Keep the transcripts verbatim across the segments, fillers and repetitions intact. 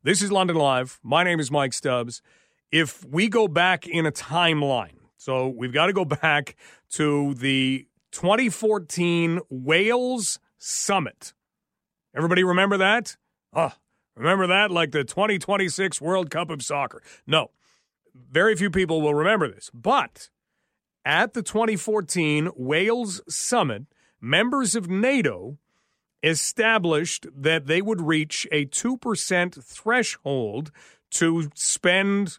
This is London Live. My name is Mike Stubbs. If we go back in a timeline, so we've got to go back to the twenty fourteen Wales Summit. Everybody remember that? Oh, remember that like the twenty twenty-six World Cup of Soccer? No, very few people will remember this. But at the twenty fourteen Wales Summit, members of NATO established that they would reach a two percent threshold to spend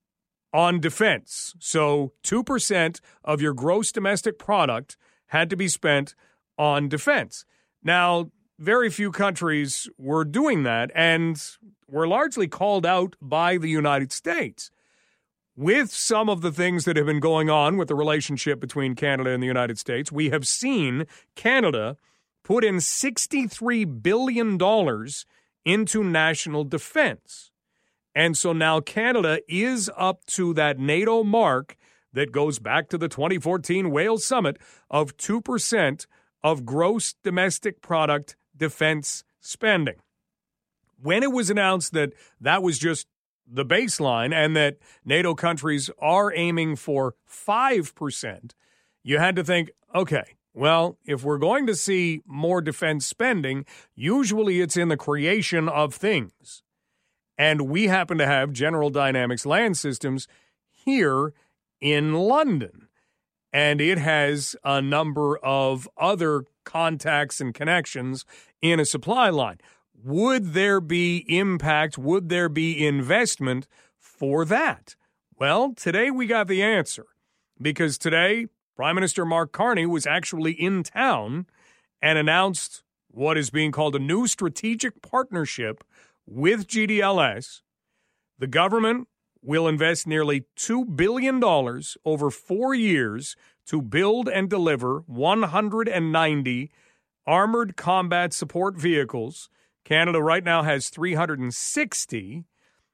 on defense. So two percent of your gross domestic product had to be spent on defense. Now, very few countries were doing that and were largely called out by the United States. With some of the things that have been going on with the relationship between Canada and the United States, we have seen Canada put in sixty-three billion dollars into national defense. And so now Canada is up to that NATO mark that goes back to the twenty fourteen Wales Summit of two percent of gross domestic product defense spending. When it was announced that that was just the baseline and that NATO countries are aiming for five percent, you had to think, okay, well, if we're going to see more defense spending, usually it's in the creation of things. And we happen to have General Dynamics Land Systems here in London. And it has a number of other contacts and connections in a supply line. Would there be impact? Would there be investment for that? Well, today we got the answer. Because today, Prime Minister Mark Carney was actually in town and announced what is being called a new strategic partnership with G D L S. The government will invest nearly two billion dollars over four years to build and deliver one hundred ninety armored combat support vehicles. Canada right now has three hundred sixty,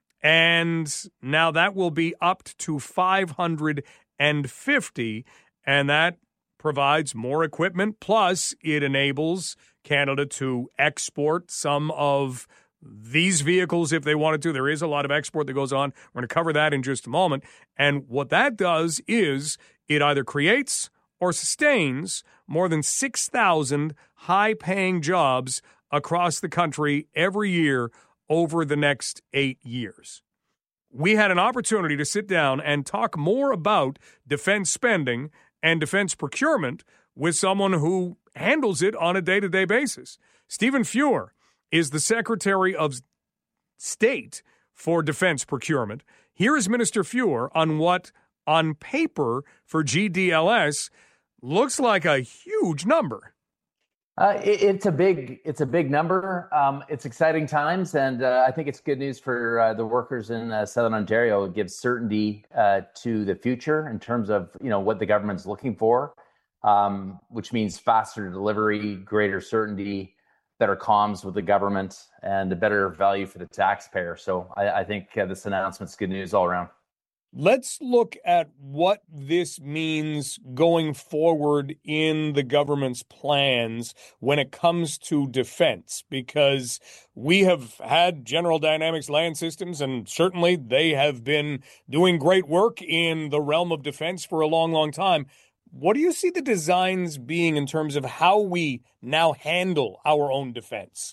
and now that will be upped to five hundred fifty. And that provides more equipment, plus it enables Canada to export some of these vehicles if they wanted to. There is a lot of export that goes on. We're going to cover that in just a moment. And what that does is it either creates or sustains more than six thousand high-paying jobs across the country every year over the next eight years. We had an opportunity to sit down and talk more about defense spending and defense procurement with someone who handles it on a day-to-day basis. Stephen Fuhr is the Secretary of State for Defense Procurement. Here is Minister Fuhr on what, on paper, for G D L S, looks like a huge number. Uh, it, it's a big, it's a big number. Um, it's exciting times, and uh, I think it's good news for uh, the workers in uh, Southern Ontario. It gives certainty uh, to the future in terms of you know what the government's looking for, um, which means faster delivery, greater certainty, better comms with the government, and a better value for the taxpayer. So I, I think uh, this announcement's good news all around. Let's look at what this means going forward in the government's plans when it comes to defense, because we have had General Dynamics Land Systems, and certainly they have been doing great work in the realm of defense for a long, long time. What do you see the designs being in terms of how we now handle our own defense?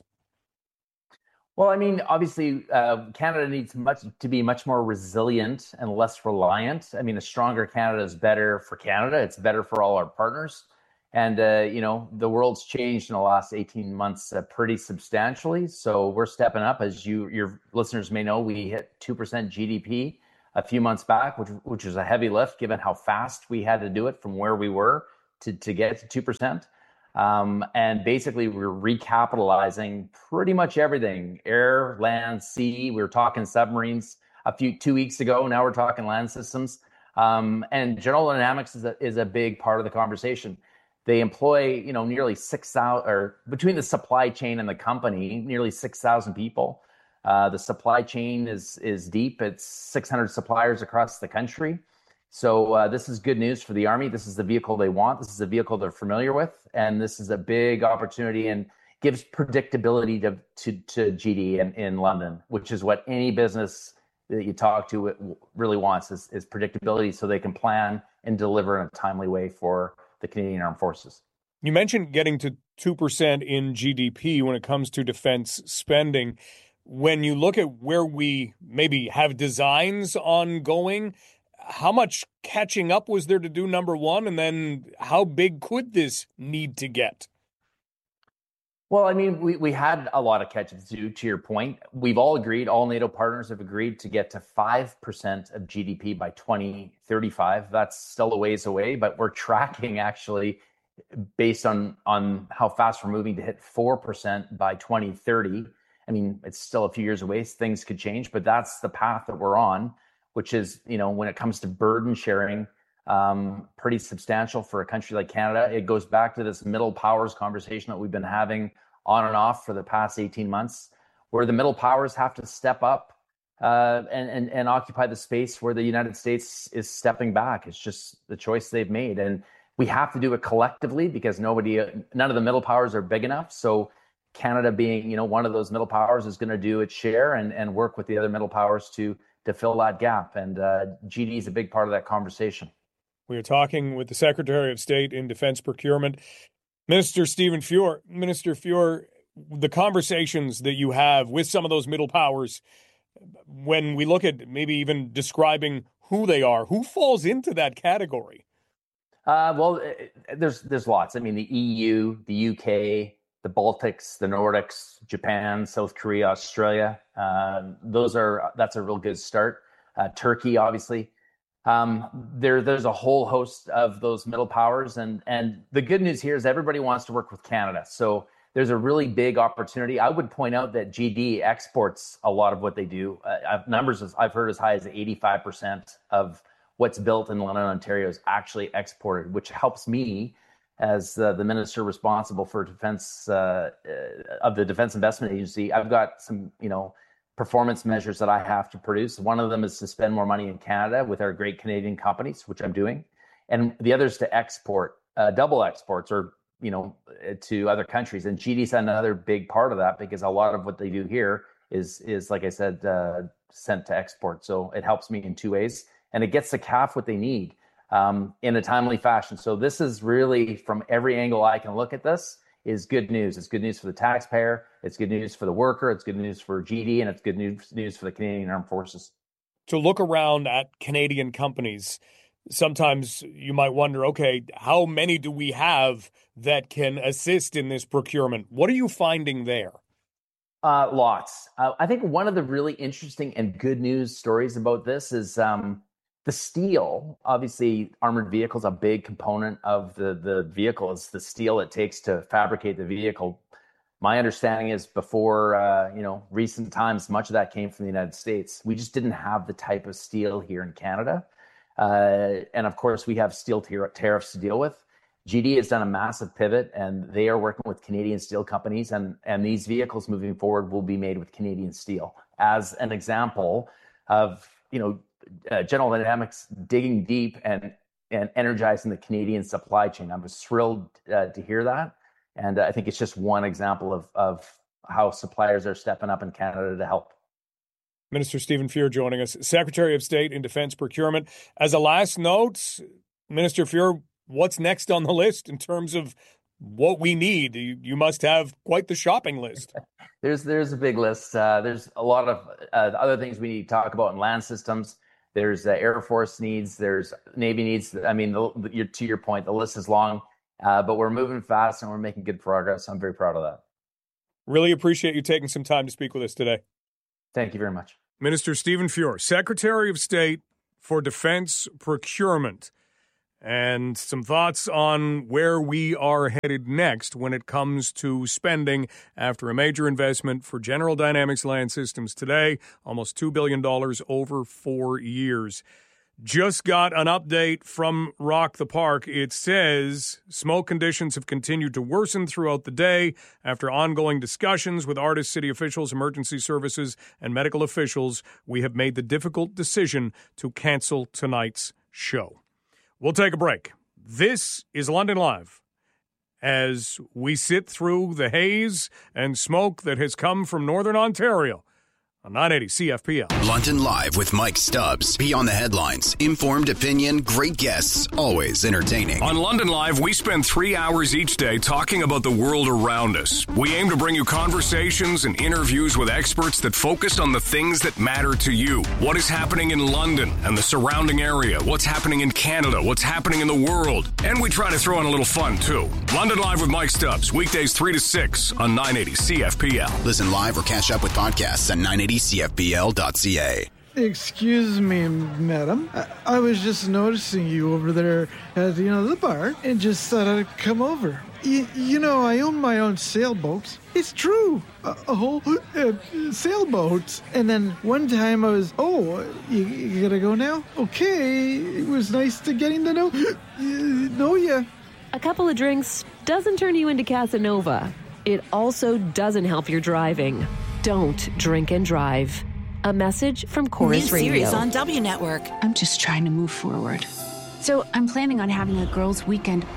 Well, I mean, obviously, uh, Canada needs much to be much more resilient and less reliant. I mean, a stronger Canada is better for Canada. It's better for all our partners. And, uh, you know, the world's changed in the last eighteen months uh, pretty substantially. So we're stepping up. As you, your listeners may know, we hit two percent G D P a few months back, which, which was a heavy lift given how fast we had to do it from where we were to, to get to two percent. Um, and basically, we're recapitalizing pretty much everything: air, land, sea. We were talking submarines a few two weeks ago. Now we're talking land systems. Um, and General Dynamics is a, is a big part of the conversation. They employ, you know, nearly six thousand, or between the supply chain and the company, nearly six thousand people. Uh, the supply chain is is deep. It's six hundred suppliers across the country. So uh, this is good news for the Army. This is the vehicle they want. This is a vehicle they're familiar with. And this is a big opportunity and gives predictability to to, to G D in, in London, which is what any business that you talk to really wants is, is predictability, so they can plan and deliver in a timely way for the Canadian Armed Forces. You mentioned getting to two percent in G D P when it comes to defense spending. When you look at where we maybe have designs ongoing, how much catching up was there to do, number one? And then how big could this need to get? Well, I mean, we, we had a lot of catch-up to do, to your point. We've all agreed, all NATO partners have agreed to get to five percent of G D P by twenty thirty-five. That's still a ways away, but we're tracking actually based on, on how fast we're moving to hit four percent by twenty thirty. I mean, it's still a few years away. Things could change, but that's the path that we're on, which is, you know, when it comes to burden sharing, um, pretty substantial for a country like Canada. It goes back to this middle powers conversation that we've been having on and off for the past eighteen months, where the middle powers have to step up uh, and, and, and occupy the space where the United States is stepping back. It's just the choice they've made. And we have to do it collectively because nobody, none of the middle powers are big enough. So Canada being, you know, one of those middle powers is going to do its share and, and work with the other middle powers to to fill that gap. And uh, G D is a big part of that conversation. We are talking with the Secretary of State in Defense Procurement, Minister Stephen Fuhr. Minister Fuhr, the conversations that you have with some of those middle powers, when we look at maybe even describing who they are, who falls into that category? Uh, well, there's there's lots. I mean, the E U, the U K, the Baltics, the Nordics, Japan, South Korea, Australia. Uh, those are that's a real good start. Uh, Turkey, obviously. Um, there, there's a whole host of those middle powers, and and the good news here is everybody wants to work with Canada. So there's a really big opportunity. I would point out that G D exports a lot of what they do. Uh, numbers I've heard as high as eighty-five percent of what's built in London, Ontario, is actually exported, which helps me as uh, the minister responsible for defense uh, uh, of the Defense Investment Agency. I've got some, you know, performance measures that I have to produce. One of them is to spend more money in Canada with our great Canadian companies, which I'm doing, and the other is to export, uh, double exports, or you know, to other countries. And G D's another big part of that because a lot of what they do here is is like I said, uh, sent to export. So it helps me in two ways, and it gets the C A F what they need um, in a timely fashion. So this is really, from every angle I can look at this, is good news. It's good news for the taxpayer. It's good news for the worker. It's good news for G D, and it's good news news for the Canadian Armed Forces. To look around at Canadian companies, sometimes you might wonder, okay, how many do we have that can assist in this procurement? What are you finding there? Uh, lots. Uh, I think one of the really interesting and good news stories about this is um, the steel. Obviously, armored vehicles, a big component of the, the vehicle is the steel it takes to fabricate the vehicle. My understanding is before, uh, you know, recent times, much of that came from the United States. We just didn't have the type of steel here in Canada. Uh, and of course, we have steel tar- tariffs to deal with. G D has done a massive pivot, and they are working with Canadian steel companies, and, and these vehicles moving forward will be made with Canadian steel. As an example of, you know, uh, General Dynamics digging deep and and energizing the Canadian supply chain. I was thrilled uh, to hear that, and I think it's just one example of of how suppliers are stepping up in Canada to help. Minister Stephen Fuhr joining us, Secretary of State in Defense Procurement. As a last note, Minister Fuhr, what's next on the list in terms of what we need? You, you must have quite the shopping list. there's there's a big list. Uh, there's a lot of uh, other things we need to talk about in land systems. There's uh, Air Force needs. There's Navy needs. I mean, the, the, to your point, the list is long, uh, but we're moving fast and we're making good progress. I'm very proud of that. Really appreciate you taking some time to speak with us today. Thank you very much. Minister Stephen Fuhr, Secretary of State for Defense Procurement, and some thoughts on where we are headed next when it comes to spending after a major investment for General Dynamics Land Systems today, almost two billion dollars over four years. Just got an update from Rock the Park. It says smoke conditions have continued to worsen throughout the day after ongoing discussions with artists, city officials, emergency services, and medical officials. We have made the difficult decision to cancel tonight's show. We'll take a break. This is London Live. as we sit through the haze and smoke that has come from Northern Ontario. On nine eighty C F P L. London Live with Mike Stubbs. Beyond the headlines. Informed opinion, great guests, always entertaining. On London Live, we spend three hours each day talking about the world around us. We aim to bring you conversations and interviews with experts that focus on the things that matter to you. What is happening in London and the surrounding area? What's happening in Canada? What's happening in the world? And we try to throw in a little fun, too. London Live with Mike Stubbs. Weekdays three to six on nine eighty C F P L. Listen live or catch up with podcasts at nine eighty C F P L dot C A. Excuse me, madam. I, I was just noticing you over there at, you know, the bar and just thought I'd come over. Y- you know, I own my own sailboat. It's true. A, a whole uh, sailboat. And then one time I was, oh, you, you gotta go now? Okay. It was nice to getting to know, uh, know you. A couple of drinks doesn't turn you into Casanova. It also doesn't help your driving. Don't drink and drive. A message from Chorus New Radio. series on W Network. I'm just trying to move forward. So I'm planning on having a girls' weekend.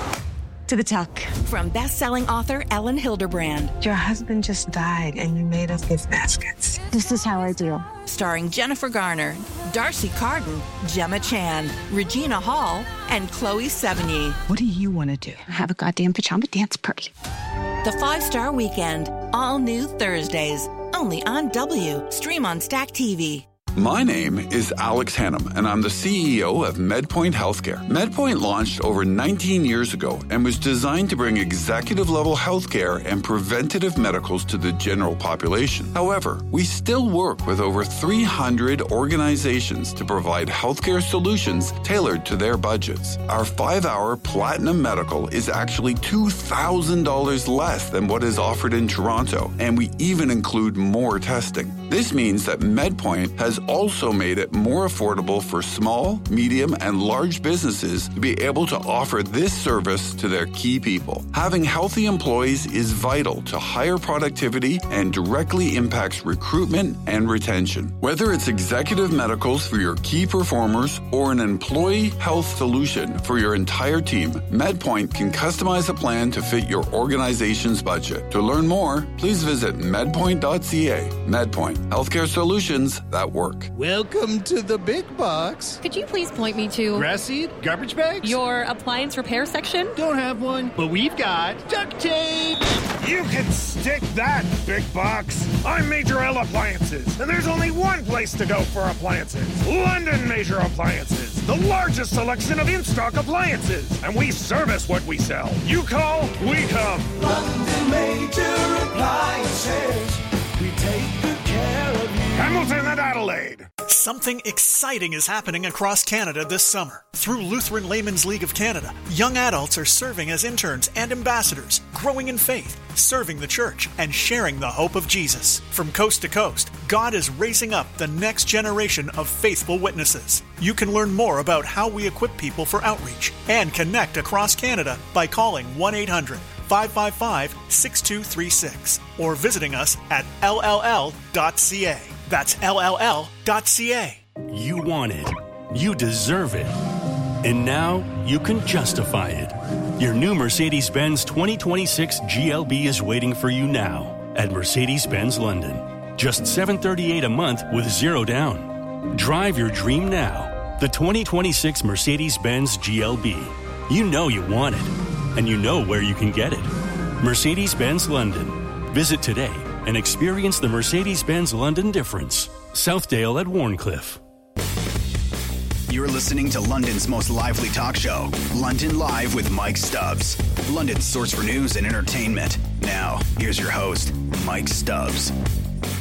To the tuck. From best-selling author Ellen Hilderbrand. Your husband just died and you made us gift baskets. This is how I do. Starring Jennifer Garner, Darcy Carden, Gemma Chan, Regina Hall, and Chloe Sevigny. What do you want to do? Have a goddamn pajama dance party. The Five-Star Weekend, all new Thursdays, only on W. Stream on Stack T V. My name is Alex Hannum, and I'm the C E O of MedPoint Healthcare. MedPoint launched over nineteen years ago and was designed to bring executive-level healthcare and preventative medicals to the general population. However, we still work with over three hundred organizations to provide healthcare solutions tailored to their budgets. Our five-hour Platinum Medical is actually two thousand dollars less than what is offered in Toronto, and we even include more testing. This means that MedPoint has also made it more affordable for small, medium, and large businesses to be able to offer this service to their key people. Having healthy employees is vital to higher productivity and directly impacts recruitment and retention. Whether it's executive medicals for your key performers or an employee health solution for your entire team, MedPoint can customize a plan to fit your organization's budget. To learn more, please visit medpoint dot c a. MedPoint, healthcare solutions that work. Welcome to the big box. Could you please point me to grass seed, garbage bags, your appliance repair section? Don't have one, but we've got duct tape. You can stick that, big box. I'm Major L Appliances, and there's only one place to go for appliances. London Major Appliances, the largest selection of in-stock appliances, and we service what we sell. You call, we come. London Major Appliances, we take good care of you. Hamilton and Adelaide. Something exciting is happening across Canada this summer. Through Lutheran Laymen's League of Canada, young adults are serving as interns and ambassadors, growing in faith, serving the church, and sharing the hope of Jesus. From coast to coast, God is raising up the next generation of faithful witnesses. You can learn more about how we equip people for outreach and connect across Canada by calling one eight hundred five five five six two three six or visiting us at L L L dot C A. That's L L L dot C A. You want it. You deserve it. And now you can justify it. Your new Mercedes-Benz twenty twenty-six G L B is waiting for you now at Mercedes-Benz London. Just seven hundred thirty-eight dollars a month with zero down. Drive your dream now. The twenty twenty-six Mercedes-Benz G L B. You know you want it. And you know where you can get it. Mercedes-Benz London. Visit today and experience the Mercedes-Benz London difference. Southdale at Warncliffe. You're listening to London's most lively talk show, London Live with Mike Stubbs. London's source for news and entertainment. Now, here's your host, Mike Stubbs.